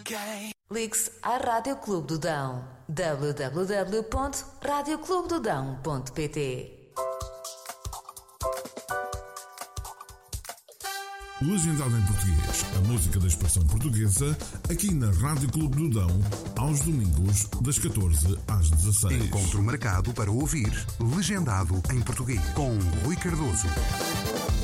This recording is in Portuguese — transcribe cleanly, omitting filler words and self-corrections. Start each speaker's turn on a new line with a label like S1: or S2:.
S1: Ligue-se à Rádio Clube do Dão. www.radioclubedodão.pt.
S2: Legendado em português, a música da expressão portuguesa, aqui na Rádio Clube do Dão, aos domingos, das 14 às 16.
S3: Encontro marcado para ouvir Legendado em português, com Rui Cardoso.